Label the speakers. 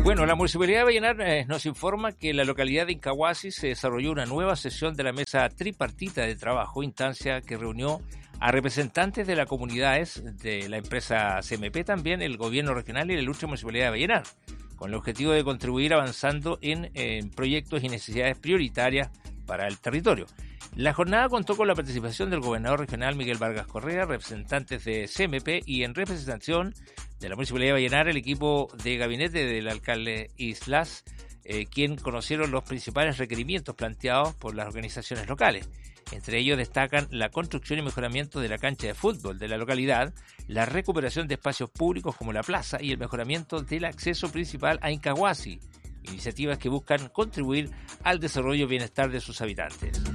Speaker 1: Bueno, la Municipalidad de Vallenar nos informa que en la localidad de Incahuasi se desarrolló una nueva sesión de la mesa tripartita de trabajo, instancia que reunió a representantes de las comunidades de la empresa CMP, también el gobierno regional y la ilustre Municipalidad de Vallenar, con el objetivo de contribuir avanzando en proyectos y necesidades prioritarias para el territorio. La jornada contó con la participación del gobernador regional Miguel Vargas Correa, representantes de CMP y en representación de la Municipalidad de Vallenar, el equipo de gabinete del alcalde Islas, quien conocieron los principales requerimientos planteados por las organizaciones locales. Entre ellos destacan la construcción y mejoramiento de la cancha de fútbol de la localidad, la recuperación de espacios públicos como la plaza y el mejoramiento del acceso principal a Incahuasi, iniciativas que buscan contribuir al desarrollo y bienestar de sus habitantes.